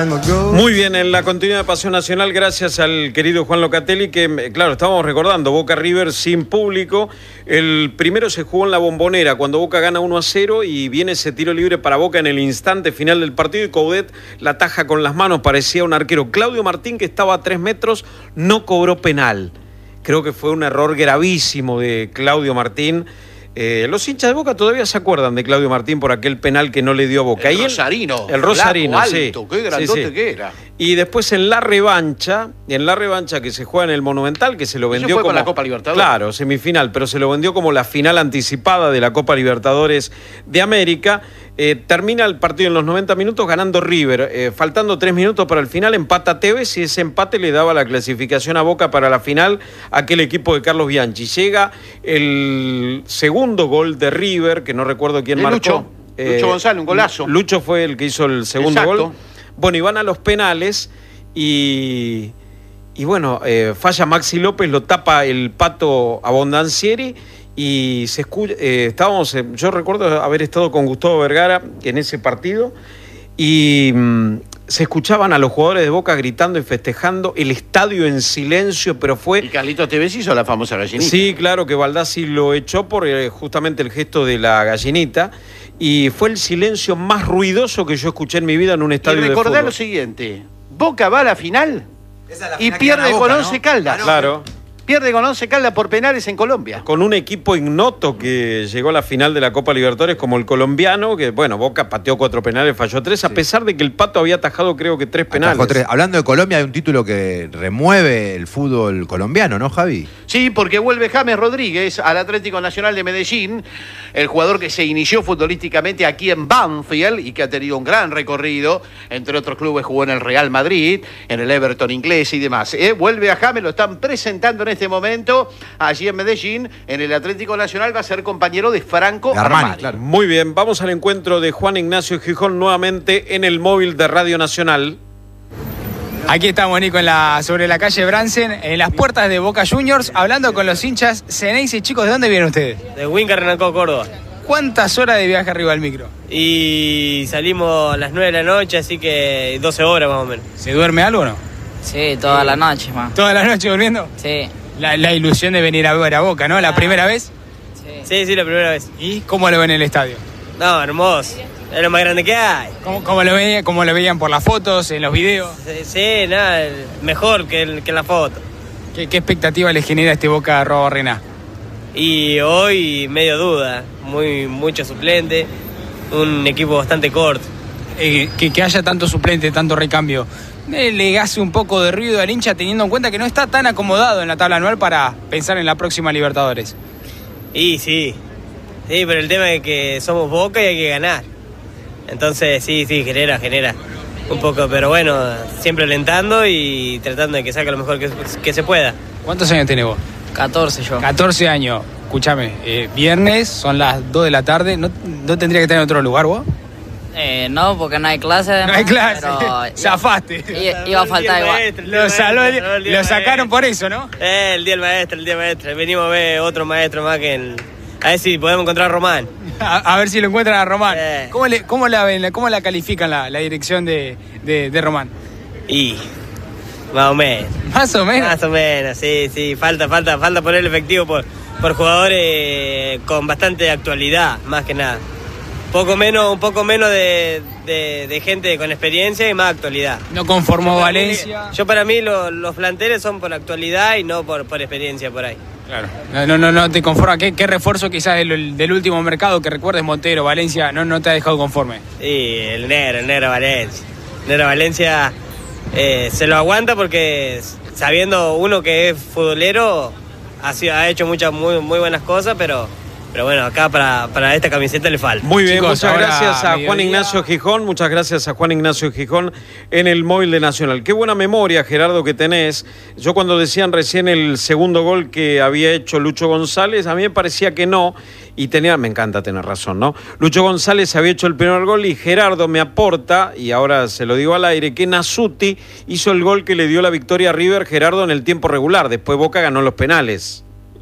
Muy bien, en la continuidad de Pasión Nacional, gracias al querido Juan Locatelli, que, claro, estábamos recordando, Boca River sin público. El primero se jugó en la Bombonera, cuando Boca gana 1-0 y viene ese tiro libre para Boca en el instante final del partido y Coudet la taja con las manos, parecía un arquero. Claudio Martín, que estaba a 3 metros, no cobró penal. Creo que fue un error gravísimo de Claudio Martín. Los hinchas de Boca todavía se acuerdan de Claudio Martín por aquel penal que no le dio a Boca. El Rosarino. El Rosarino, alto, sí. Qué grandote que era. Y después en la revancha que se juega en el Monumental, que se lo vendió fue como... con la Copa Libertadores. Claro, semifinal, pero se lo vendió como la final anticipada de la Copa Libertadores de América. Termina el partido en los 90 minutos ganando River. Faltando 3 minutos para el final, empata Tevez y ese empate le daba la clasificación a Boca para la final a aquel equipo de Carlos Bianchi. Llega el segundo gol de River, que no recuerdo quién marcó. Lucho González, un golazo. Lucho fue el que hizo el segundo gol. Bueno, y van a los penales y bueno, falla Maxi López, lo tapa el Pato Abondancieri y se escucha, yo recuerdo haber estado con Gustavo Vergara en ese partido y se escuchaban a los jugadores de Boca gritando y festejando, el estadio en silencio, pero fue... Y Carlitos Tevez hizo la famosa gallinita. Sí, claro, que Baldassi lo echó por justamente el gesto de la gallinita. Y fue el silencio más ruidoso que yo escuché en mi vida en un estadio de fútbol. Y recordá lo siguiente, Boca va a la final y pierde con 11 Caldas. Claro. Pierde con 11 Caldas por penales en Colombia. Con un equipo ignoto que llegó a la final de la Copa Libertadores como el colombiano, que bueno, Boca pateó 4 penales, falló 3, a pesar de que el Pato había atajado creo que 3 penales. 3. Hablando de Colombia, hay un título que remueve el fútbol colombiano, ¿no, Javi? Sí, porque vuelve James Rodríguez al Atlético Nacional de Medellín, el jugador que se inició futbolísticamente aquí en Banfield y que ha tenido un gran recorrido, entre otros clubes jugó en el Real Madrid, en el Everton inglés y demás. Vuelve a James, lo están presentando en este momento allí en Medellín, en el Atlético Nacional, va a ser compañero de Franco Armani. Claro. Muy bien, vamos al encuentro de Juan Ignacio Gijón nuevamente en el móvil de Radio Nacional. Aquí estamos, Nico, sobre la calle Bransen, en las puertas de Boca Juniors, hablando con los hinchas Ceneice. Chicos, ¿de dónde vienen ustedes? De Huinca, Renancó, Córdoba. ¿Cuántas horas de viaje arriba del micro? Y salimos a las 9 de la noche, así que 12 horas más o menos. ¿Se duerme algo o no? Sí, toda la noche, man. ¿Toda la noche durmiendo? Sí. La ilusión de venir a ver a Boca, ¿no? ¿La primera vez? Sí, la primera vez. ¿Y cómo lo ven en el estadio? No, hermoso. Es lo más grande que hay. ¿Cómo lo veían por las fotos, en los videos? Sí, nada, mejor que en la foto. ¿Qué expectativa les genera este Boca Robo Rená? Y hoy medio duda, mucho suplente, un equipo bastante corto. Que haya tanto suplente, tanto recambio, le hace un poco de ruido al hincha teniendo en cuenta que no está tan acomodado en la tabla anual para pensar en la próxima Libertadores. Y sí, pero el tema es que somos Boca y hay que ganar. Entonces sí, genera un poco, pero bueno, siempre alentando y tratando de que saque lo mejor que se pueda. ¿Cuántos años tenés vos? 14 yo. 14 años. Escúchame, viernes, son las 2 de la tarde, ¿no tendría que estar en otro lugar vos? No, porque no hay clase. No hay clase, pero zafaste. Iba a faltar igual. Lo sacaron por eso, ¿no? El día del maestro. Venimos a ver otro maestro más que a ver si podemos encontrar a Román. A ver si lo encuentran a Román. ¿Cómo la califican la dirección de Román? Y más o menos. ¿Más o menos? Más o menos, sí. Falta poner el efectivo por jugadores con bastante actualidad, más que nada. Un poco menos de gente con experiencia y más actualidad. ¿No conformó Valencia? Yo para mí los planteles son por actualidad y no por experiencia por ahí. Claro. No te conforma. ¿Qué refuerzo quizás del último mercado que recuerdes, Montero, Valencia, no te ha dejado conforme? Sí, el negro Valencia. Negro Valencia se lo aguanta porque sabiendo uno que es futbolero ha hecho muchas muy buenas cosas, pero bueno, acá para esta camiseta le falta. Muy bien, chicos, muchas gracias a Juan Ignacio Gijón. Muchas gracias a Juan Ignacio Gijón en el móvil de Nacional. Qué buena memoria, Gerardo, que tenés. Yo cuando decían recién el segundo gol que había hecho Lucho González, a mí me parecía que no. Y me encanta tener razón, ¿no? Lucho González había hecho el primer gol y Gerardo me aporta, y ahora se lo digo al aire, que Nasuti hizo el gol que le dio la victoria a River, Gerardo, en el tiempo regular. Después Boca ganó los penales.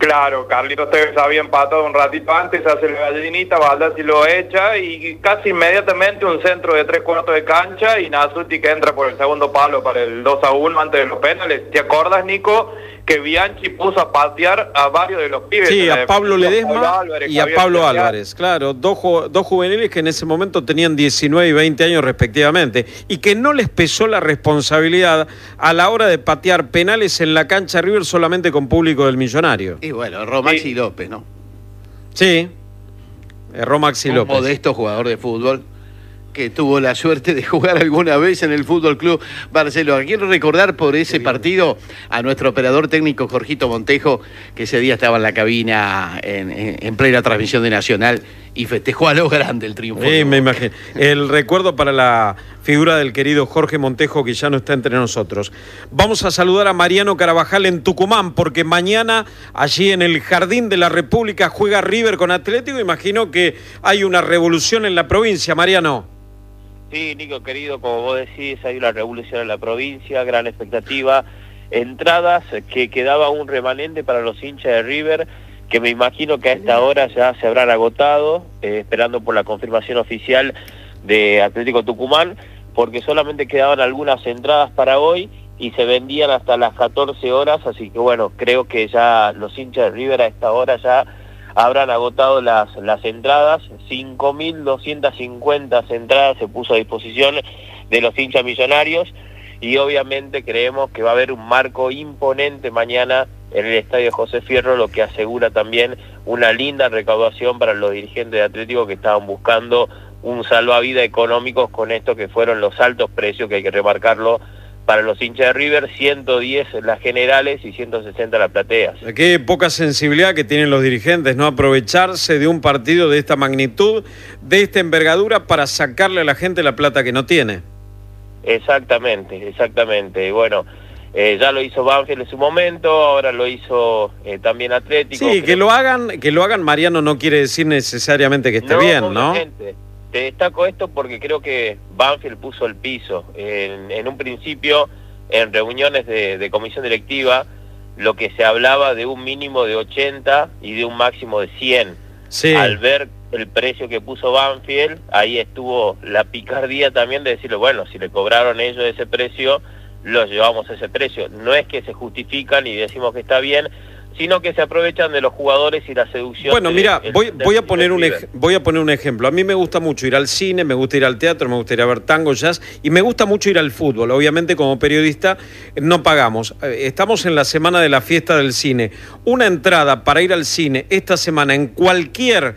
Claro, Carlitos Tevez había empatado un ratito antes, hace la gallinita, Baldassi lo echa y casi inmediatamente un centro de 3/4 de cancha y Nasuti que entra por el segundo palo para el 2-1 antes de los penales. ¿Te acordás, Nico, que Bianchi puso a patear a varios de los pibes? Sí, a Pablo Ledesma y a Pablo Javier Álvarez, claro, dos juveniles que en ese momento tenían 19 y 20 años respectivamente, y que no les pesó la responsabilidad a la hora de patear penales en la cancha River solamente con público del Millonario. Y bueno, Romaxi López, ¿no? Sí, Romaxi López. Un modesto jugador de fútbol que tuvo la suerte de jugar alguna vez en el Fútbol Club Barcelona. Quiero recordar por ese partido a nuestro operador técnico Jorgito Montejo, que ese día estaba en la cabina en plena transmisión de Nacional y festejó a lo grande el triunfo. Sí, me imagino. El recuerdo para la figura del querido Jorge Montejo, que ya no está entre nosotros. Vamos a saludar a Mariano Carabajal en Tucumán, porque mañana allí en el Jardín de la República juega River con Atlético. Imagino que hay una revolución en la provincia, Mariano. Sí, Nico, querido, como vos decís, hay una revolución en la provincia, gran expectativa, entradas que quedaba un remanente para los hinchas de River, que me imagino que a esta hora ya se habrán agotado, esperando por la confirmación oficial de Atlético Tucumán, porque solamente quedaban algunas entradas para hoy y se vendían hasta las 14 horas, así que bueno, creo que ya los hinchas de River a esta hora ya habrán agotado las entradas. 5.250 entradas se puso a disposición de los hinchas millonarios y obviamente creemos que va a haber un marco imponente mañana en el Estadio José Fierro, lo que asegura también una linda recaudación para los dirigentes de Atlético que estaban buscando un salvavidas económicos con esto que fueron los altos precios, que hay que remarcarlo, para los hinchas de River, 110 las generales y 160 las plateas. Qué poca sensibilidad que tienen los dirigentes, ¿no? Aprovecharse de un partido de esta magnitud, de esta envergadura, para sacarle a la gente la plata que no tiene. Exactamente. Bueno, ya lo hizo Banfield en su momento, ahora lo hizo también Atlético. Sí, que lo hagan, Mariano, no quiere decir necesariamente que esté bien, ¿no? Te destaco esto porque creo que Banfield puso el piso. En un principio, en reuniones de comisión directiva, lo que se hablaba de un mínimo de 80 y de un máximo de 100. Sí. Al ver el precio que puso Banfield, ahí estuvo la picardía también de decirle, bueno, si le cobraron ellos ese precio, los llevamos a ese precio. No es que se justifican y decimos que está bien, sino que se aprovechan de los jugadores y la seducción. Bueno, mira, voy a poner un ejemplo. A mí me gusta mucho ir al cine, me gusta ir al teatro, me gusta ir a ver tango, jazz, y me gusta mucho ir al fútbol. Obviamente, como periodista, no pagamos. Estamos en la semana de la fiesta del cine. Una entrada para ir al cine esta semana en cualquier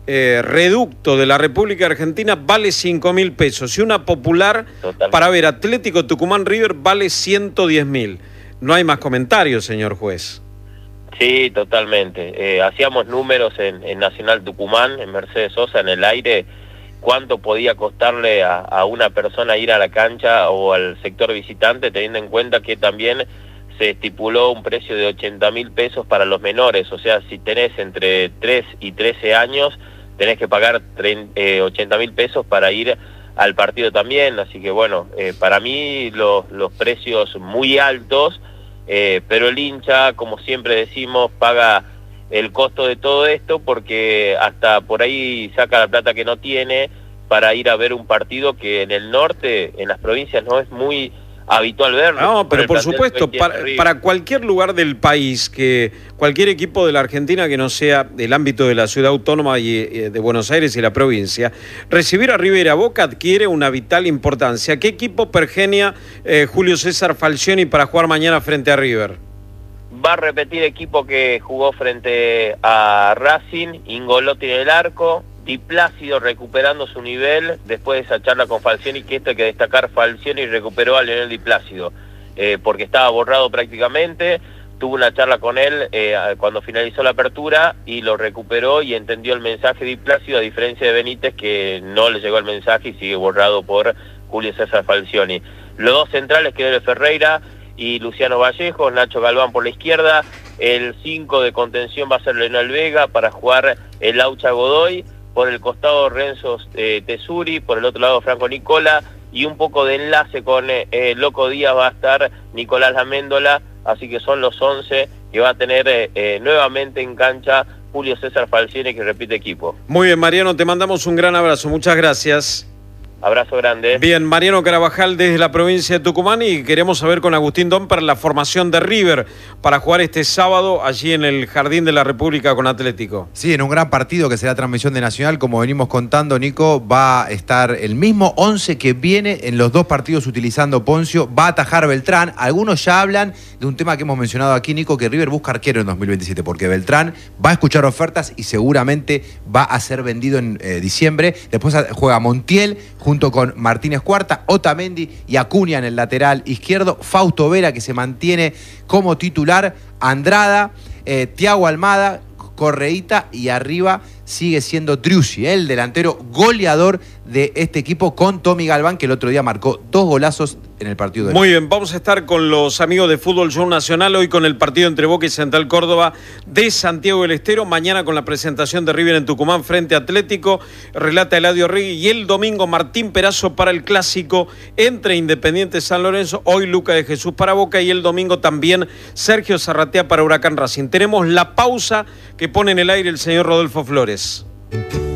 reducto de la República Argentina vale 5.000 pesos. Y una popular para ver Atlético Tucumán River vale 110.000. No hay más comentarios, señor juez. Sí, totalmente. Hacíamos números en Nacional Tucumán, en Mercedes Sosa, en el aire, cuánto podía costarle a una persona ir a la cancha o al sector visitante, teniendo en cuenta que también se estipuló un precio de 80.000 pesos para los menores. O sea, si tenés entre 3 y 13 años, tenés que pagar 80.000 pesos para ir al partido también. Así que bueno, para mí los precios muy altos, pero el hincha, como siempre decimos, paga el costo de todo esto porque hasta por ahí saca la plata que no tiene para ir a ver un partido que en el norte, en las provincias, no es muy habitual verlo. No, pero por supuesto, para cualquier lugar del país, que cualquier equipo de la Argentina que no sea del ámbito de la ciudad autónoma y de Buenos Aires y la provincia, recibir a River y a Boca adquiere una vital importancia. ¿Qué equipo pergenia Julio César Falcioni para jugar mañana frente a River? Va a repetir equipo que jugó frente a Racing, Ingolotti en el arco, Di Plácido recuperando su nivel después de esa charla con Falcioni, que esto hay que destacar, Falcioni recuperó a Leonel Di Plácido, porque estaba borrado prácticamente. Tuvo una charla con él cuando finalizó la apertura y lo recuperó y entendió el mensaje de Di Plácido, a diferencia de Benítez, que no le llegó el mensaje y sigue borrado por Julio César Falcioni. Los dos centrales, que Ferreira y Luciano Vallejo, Nacho Galván por la izquierda. El 5 de contención va a ser Leonel Vega para jugar el Laucha Godoy. Por el costado Renzo Tesuri, por el otro lado Franco Nicola, y un poco de enlace con Loco Díaz va a estar Nicolás Laméndola, así que son los 11 que va a tener nuevamente en cancha Julio César Falcioni, que repite equipo. Muy bien, Mariano, te mandamos un gran abrazo, muchas gracias. Abrazo grande. Bien, Mariano Carabajal desde la provincia de Tucumán, y queremos saber con Agustín Don para la formación de River para jugar este sábado allí en el Jardín de la República con Atlético. Sí, en un gran partido que será transmisión de Nacional, como venimos contando, Nico, va a estar el mismo 11 que viene en los dos partidos utilizando Poncio, va a atajar Beltrán. Algunos ya hablan de un tema que hemos mencionado aquí, Nico, que River busca arquero en 2027, porque Beltrán va a escuchar ofertas y seguramente va a ser vendido en diciembre. Después juega Montiel junto con Martínez Cuarta, Otamendi y Acuña en el lateral izquierdo, Fausto Vera, que se mantiene como titular, Andrada, Thiago Almada, Correíta, y arriba sigue siendo Driussi, el delantero goleador de este equipo, con Tommy Galván, que el otro día marcó 2 golazos en el partido de... Muy bien, vamos a estar con los amigos de Fútbol Show Nacional hoy con el partido entre Boca y Central Córdoba de Santiago del Estero, mañana con la presentación de River en Tucumán frente a Atlético, relata Eladio Regui, y el domingo Martín Perazo para el clásico entre Independiente San Lorenzo, hoy Luca de Jesús para Boca, y el domingo también Sergio Zarratea para Huracán Racing. Tenemos la pausa que pone en el aire el señor Rodolfo Flores.